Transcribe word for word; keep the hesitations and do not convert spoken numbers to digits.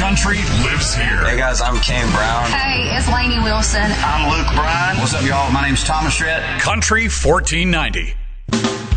country lives here. Hey guys, I'm Kane Brown. Hey, it's Lainey Wilson. I'm Luke Bryan. What's up, y'all? My name's Thomas Rhett. Country fourteen ninety.